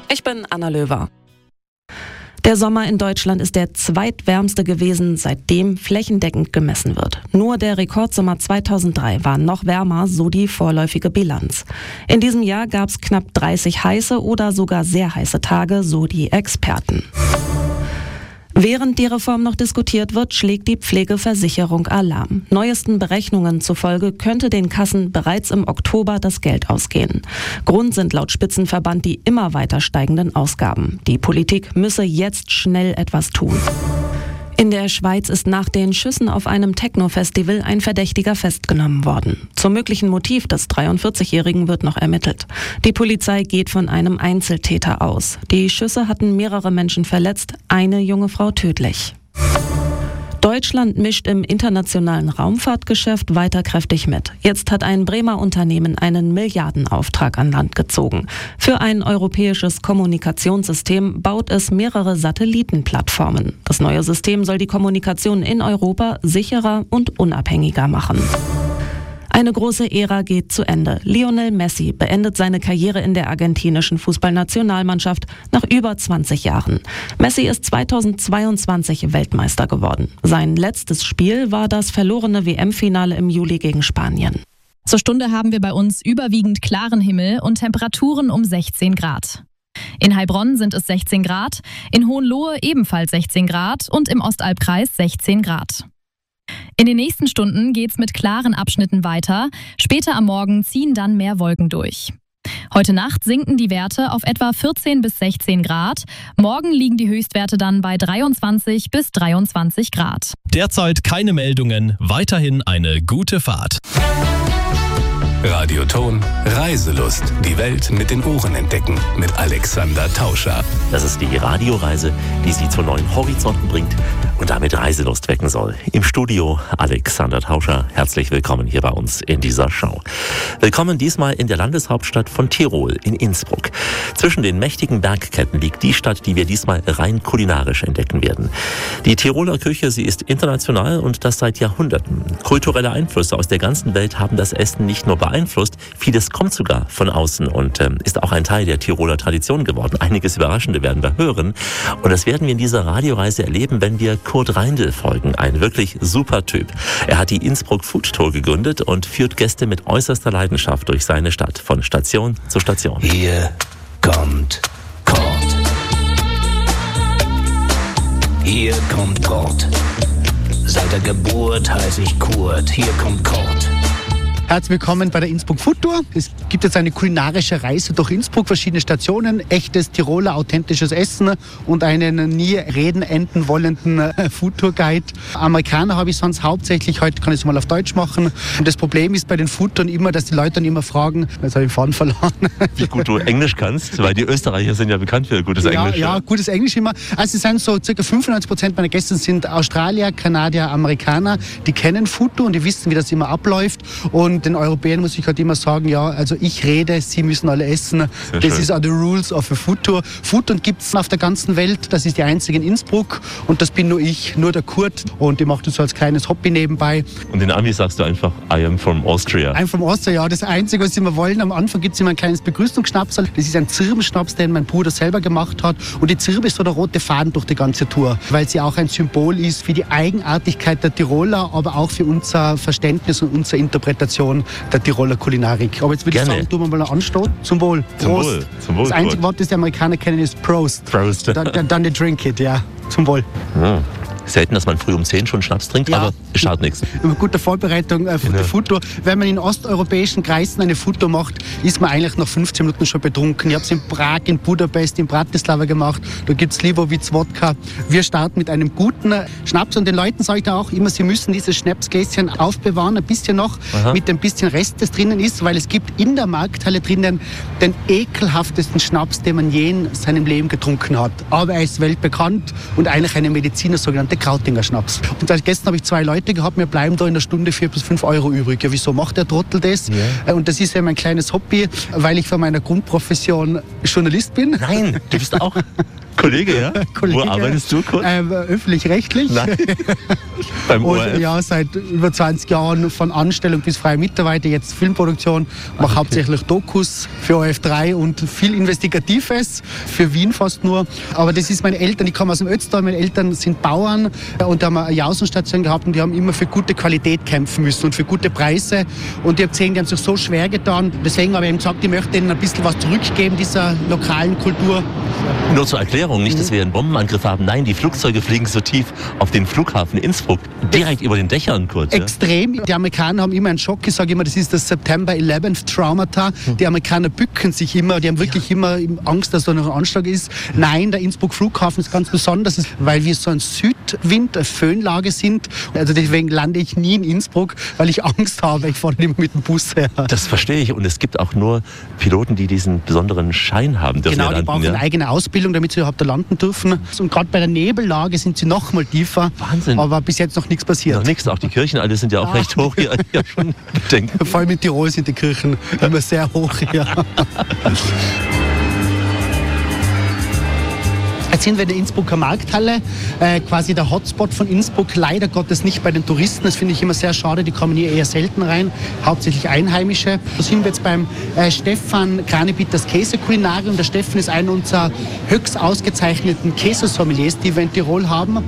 Ich bin Anna Löwer. Der Sommer in Deutschland ist der zweitwärmste gewesen, seitdem flächendeckend gemessen wird. Nur der Rekordsommer 2003 war noch wärmer, so die vorläufige Bilanz. In diesem Jahr gab es knapp 30 heiße oder sogar sehr heiße Tage, so die Experten. Während die Reform noch diskutiert wird, schlägt die Pflegeversicherung Alarm. Neuesten Berechnungen zufolge könnte den Kassen bereits im Oktober das Geld ausgehen. Grund sind laut Spitzenverband die immer weiter steigenden Ausgaben. Die Politik müsse jetzt schnell etwas tun. In der Schweiz ist nach den Schüssen auf einem Techno-Festival ein Verdächtiger festgenommen worden. Zum möglichen Motiv des 43-Jährigen wird noch ermittelt. Die Polizei geht von einem Einzeltäter aus. Die Schüsse hatten mehrere Menschen verletzt, eine junge Frau tödlich. Deutschland mischt im internationalen Raumfahrtgeschäft weiter kräftig mit. Jetzt hat ein Bremer Unternehmen einen Milliardenauftrag an Land gezogen. Für ein europäisches Kommunikationssystem baut es mehrere Satellitenplattformen. Das neue System soll die Kommunikation in Europa sicherer und unabhängiger machen. Eine große Ära geht zu Ende. Lionel Messi beendet seine Karriere in der argentinischen Fußballnationalmannschaft nach über 20 Jahren. Messi ist 2022 Weltmeister geworden. Sein letztes Spiel war das verlorene WM-Finale im Juli gegen Spanien. Zur Stunde haben wir bei uns überwiegend klaren Himmel und Temperaturen um 16 Grad. In Heilbronn sind es 16 Grad, in Hohenlohe ebenfalls 16 Grad und im Ostalbkreis 16 Grad. In den nächsten Stunden geht's mit klaren Abschnitten weiter. Später am Morgen ziehen dann mehr Wolken durch. Heute Nacht sinken die Werte auf etwa 14 bis 16 Grad. Morgen liegen die Höchstwerte dann bei 23 bis 23 Grad. Derzeit keine Meldungen. Weiterhin eine gute Fahrt. Radioton Reiselust. Die Welt mit den Ohren entdecken. Mit Alexander Tauscher. Das ist die Radioreise, die Sie zu neuen Horizonten bringt und damit Reiselust wecken soll. Im Studio Alexander Tauscher. Herzlich willkommen hier bei uns in dieser Show. Willkommen diesmal in der Landeshauptstadt von Tirol, in Innsbruck. Zwischen den mächtigen Bergketten liegt die Stadt, die wir diesmal rein kulinarisch entdecken werden. Die Tiroler Küche, sie ist international und das seit Jahrhunderten. Kulturelle Einflüsse aus der ganzen Welt haben das Essen nicht nur beeinflusst, vieles kommt sogar von außen und ist auch ein Teil der Tiroler Tradition geworden. Einiges Überraschende werden wir hören und das werden wir in dieser Radioreise erleben, wenn wir Kurt Reindl folgen. Ein wirklich super Typ. Er hat die Innsbruck Food Tour gegründet und führt Gäste mit äußerster Leidenschaft durch seine Stadt, von Station zu Station. Hier kommt Kurt. Hier kommt Kurt. Seit der Geburt heiße ich Kurt. Hier kommt Kurt. Herzlich willkommen bei der Innsbruck Food Tour. Es gibt jetzt eine kulinarische Reise durch Innsbruck, verschiedene Stationen, echtes Tiroler, authentisches Essen und einen nie reden enden wollenden Food Tour Guide. Amerikaner habe ich sonst hauptsächlich, heute kann ich es mal auf Deutsch machen. Und das Problem ist bei den Food Touren immer, dass die Leute dann immer fragen, jetzt habe ich den Faden verloren. Wie gut du Englisch kannst, weil die Österreicher sind ja bekannt für gutes Englisch. Ja, gutes Englisch immer. Also es sind so ca. 95% meiner Gäste sind Australier, Kanadier, Amerikaner. Die kennen Food Tour und die wissen, wie das immer abläuft. Und den Europäern muss ich halt immer sagen, ja, also ich rede, sie müssen alle essen. Das ist auch the rules of a Food Tour. Food Tour gibt es auf der ganzen Welt. Das ist die einzige in Innsbruck. Und das bin nur ich, nur der Kurt. Und ich mache das so als kleines Hobby nebenbei. Und in Amis sagst du einfach, I am from Austria. I'm from Austria, ja. Das Einzige, was sie immer wollen, am Anfang gibt es immer ein kleines Begrüßungsschnapsal. Das ist ein Zirbenschnaps, den mein Bruder selber gemacht hat. Und die Zirbe ist so der rote Faden durch die ganze Tour. Weil sie auch ein Symbol ist für die Eigenartigkeit der Tiroler, aber auch für unser Verständnis und unsere Interpretation der Tiroler Kulinarik. Aber jetzt würde ich sagen, tun wir mal einen Anstoß. Zum Wohl. Prost. Zum Wohl. Das einzige Wort, das die Amerikaner kennen, ist Prost. Prost. Dann die drink it, ja. Zum Wohl. Ja. Selten, dass man früh um 10 schon Schnaps trinkt, aber es schadet nichts. Mit guter Vorbereitung für die Food Tour. Wenn man in osteuropäischen Kreisen eine Food Tour macht, ist man eigentlich nach 15 Minuten schon betrunken. Ich habe es in Prag, in Budapest, in Bratislava gemacht. Da gibt es Livovitz Wodka. Wir starten mit einem guten Schnaps und den Leuten sage ich da auch immer, sie müssen dieses Schnapsgläschen aufbewahren, ein bisschen noch, mit ein bisschen Rest, das drinnen ist, weil es gibt in der Markthalle drinnen den ekelhaftesten Schnaps, den man je in seinem Leben getrunken hat. Aber er ist weltbekannt und eigentlich eine Mediziner, sogenannte Krautinger Schnaps. Und als gestern habe ich 2 Leute gehabt, mir bleiben da in der Stunde 4 bis 5 Euro übrig. Ja, wieso macht der Trottel das? Yeah. Und das ist ja mein kleines Hobby, weil ich von meiner Grundprofession Journalist bin. Nein, du bist auch Kollege, ja? Kollege. Wo arbeitest du kurz? Öffentlich-rechtlich. Nein. Beim Und ORF? ja, seit über 20 Jahren von Anstellung bis freie Mitarbeiter, jetzt Filmproduktion, mache hauptsächlich Dokus für ORF3 und viel Investigatives, für Wien fast nur. Aber das ist meine Eltern, ich komme aus dem Ötztal, meine Eltern sind Bauern und da haben wir eine Außenstation gehabt und die haben immer für gute Qualität kämpfen müssen und für gute Preise. Und ich habe gesehen, die haben sich so schwer getan. Deswegen habe ich eben gesagt, ich möchte ihnen ein bisschen was zurückgeben, dieser lokalen Kultur. Nur zur Erklärung, nicht, dass wir einen Bombenangriff haben. Nein, die Flugzeuge fliegen so tief auf den Flughafen Innsbruck, direkt über den Dächern kurz. Ja? Extrem. Die Amerikaner haben immer einen Schock. Ich sage immer, das ist das September 11th Traumata. Die Amerikaner bücken sich immer. Die haben wirklich immer Angst, dass da noch ein Anschlag ist. Nein, der Innsbruck Flughafen ist ganz besonders, weil wir so ein Südwind, eine Föhnlage sind. Also deswegen lande ich nie in Innsbruck, weil ich Angst habe. Ich fahre immer mit dem Bus her. Das verstehe ich. Und es gibt auch nur Piloten, die diesen besonderen Schein haben. Genau, die brauchen eine eigene Ausbildung, damit sie überhaupt da landen dürfen. Und gerade bei der Nebellage sind sie noch mal tiefer. Wahnsinn. Aber bis jetzt noch nichts passiert. Noch nichts. Auch die Kirchen alle sind ja auch recht hoch hier. Ja, schon bedenken. Vor allem in Tirol sind die Kirchen immer sehr hoch hier. Jetzt sind wir in der Innsbrucker Markthalle, quasi der Hotspot von Innsbruck. Leider Gottes nicht bei den Touristen, das finde ich immer sehr schade, die kommen hier eher selten rein, hauptsächlich Einheimische. Da sind wir jetzt beim Stefan Kranebitters Käsekulinarium. Der Stefan ist einer unserer höchst ausgezeichneten Käsesommeliers, die wir in Tirol haben.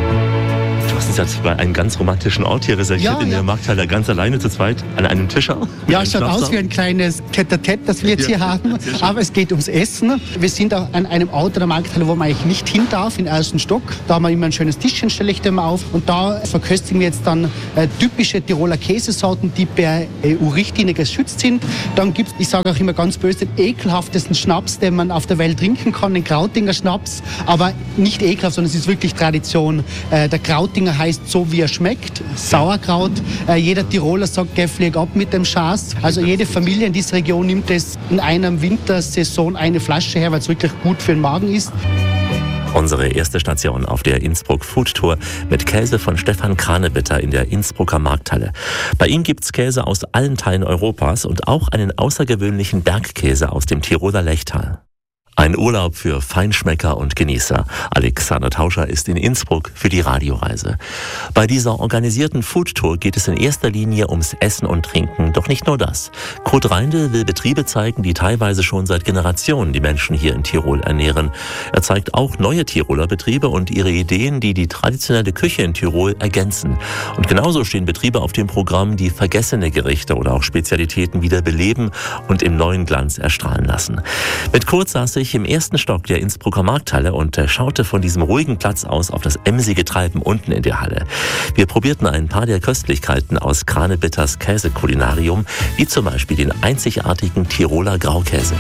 Du hast uns jetzt bei einem ganz romantischen Ort hier reserviert, in der Markthalle, ganz alleine zu zweit an einem Tisch auch. Ja, es schaut aus wie ein kleines Tête-à-Tête, das wir jetzt hier haben, aber es geht ums Essen. Wir sind auch an einem Ort der Markthalle, wo man eigentlich nicht hin darf, im ersten Stock. Da haben wir immer ein schönes Tischchen, stelle ich dir mal auf. Und da verköstigen wir jetzt dann typische Tiroler Käsesorten, die per EU-Richtlinie geschützt sind. Dann gibt es, ich sage auch immer ganz böse, den ekelhaftesten Schnaps, den man auf der Welt trinken kann, den Krautinger Schnaps. Aber nicht ekelhaft, sondern es ist wirklich Tradition. Der Krautinger heißt so, wie er schmeckt, Sauerkraut. Jeder Tiroler sagt, geh, flieg ab mit dem Schaß. Also jede Familie in dieser Region nimmt es in einer Wintersaison eine Flasche her, weil es wirklich gut für den Magen ist. Unsere erste Station auf der Innsbruck Food Tour mit Käse von Stefan Kranebitter in der Innsbrucker Markthalle. Bei ihm gibt's Käse aus allen Teilen Europas und auch einen außergewöhnlichen Bergkäse aus dem Tiroler Lechtal. Ein Urlaub für Feinschmecker und Genießer. Alexander Tauscher ist in Innsbruck für die Radioreise. Bei dieser organisierten Foodtour geht es in erster Linie ums Essen und Trinken. Doch nicht nur das. Kurt Reindl will Betriebe zeigen, die teilweise schon seit Generationen die Menschen hier in Tirol ernähren. Er zeigt auch neue Tiroler Betriebe und ihre Ideen, die die traditionelle Küche in Tirol ergänzen. Und genauso stehen Betriebe auf dem Programm, die vergessene Gerichte oder auch Spezialitäten wieder beleben und im neuen Glanz erstrahlen lassen. Mit Kurt saß ich im ersten Stock der Innsbrucker Markthalle und schaute von diesem ruhigen Platz aus auf das emsige Treiben unten in der Halle. Wir probierten ein paar der Köstlichkeiten aus Kranebitters Käsekulinarium, wie zum Beispiel den einzigartigen Tiroler Graukäse.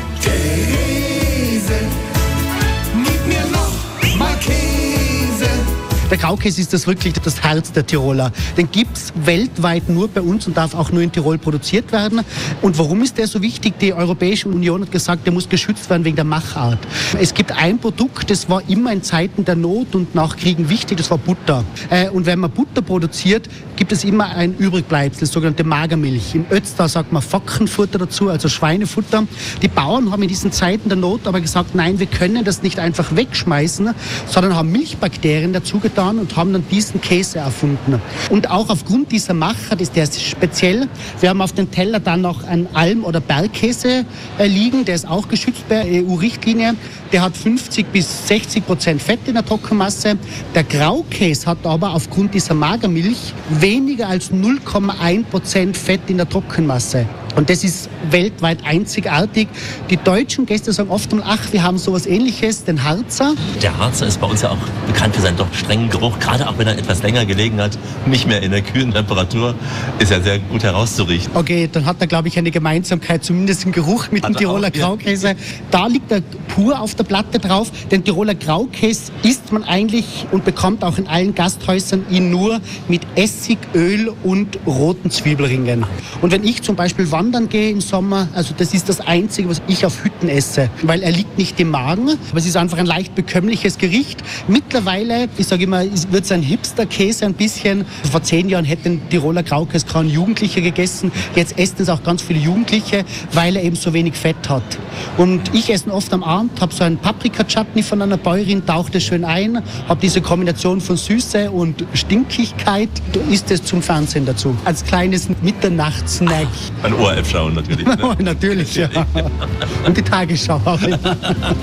Der Graukäse ist das wirklich das Herz der Tiroler. Den gibt es weltweit nur bei uns und darf auch nur in Tirol produziert werden. Und warum ist der so wichtig? Die Europäische Union hat gesagt, der muss geschützt werden wegen der Machart. Es gibt ein Produkt, das war immer in Zeiten der Not und nach Kriegen wichtig, das war Butter. Und wenn man Butter produziert, gibt es immer ein Übrigbleibsel, das sogenannte Magermilch. Im Ötztal sagt man Fackenfutter dazu, also Schweinefutter. Die Bauern haben in diesen Zeiten der Not aber gesagt, nein, wir können das nicht einfach wegschmeißen, sondern haben Milchbakterien dazu getan und haben dann diesen Käse erfunden. Und auch aufgrund dieser Machart ist der speziell. Wir haben auf dem Teller dann noch einen Alm- oder Bergkäse liegen, der ist auch geschützt per EU-Richtlinie. Der hat 50-60% Fett in der Trockenmasse. Der Graukäse hat aber aufgrund dieser Magermilch weniger als 0,1% Fett in der Trockenmasse. Und das ist weltweit einzigartig. Die deutschen Gäste sagen oft, ach, wir haben sowas Ähnliches, den Harzer. Der Harzer ist bei uns ja auch bekannt für seinen doch strengen Geruch, gerade auch wenn er etwas länger gelegen hat, nicht mehr in der kühlen Temperatur, ist er sehr gut herauszuriechen. Okay, dann hat er, glaube ich, eine Gemeinsamkeit, zumindest im Geruch mit dem Tiroler Graukäse. Da liegt er pur auf der Platte drauf. Den Tiroler Graukäse isst man eigentlich und bekommt auch in allen Gasthäusern ihn nur mit Essig, Öl und roten Zwiebelringen. Und wenn ich zum Beispiel wandere wandern gehe im Sommer. Also das ist das Einzige, was ich auf Hütten esse, weil er liegt nicht im Magen, aber es ist einfach ein leicht bekömmliches Gericht. Mittlerweile, ich sage immer, wird es ein Hipster-Käse ein bisschen. Vor 10 Jahren hätten Tiroler Graukäse Jugendliche gegessen. Jetzt essen es auch ganz viele Jugendliche, weil er eben so wenig Fett hat. Und ich esse oft am Abend, habe so einen Paprika-Chutney von einer Bäuerin, tauche das schön ein, habe diese Kombination von Süße und Stinkigkeit, da isst es zum Fernsehen dazu. Als kleines Mitternachtssnack. Ein ORF schauen natürlich. Ne? Natürlich, ja. Und die Tagesschau auch.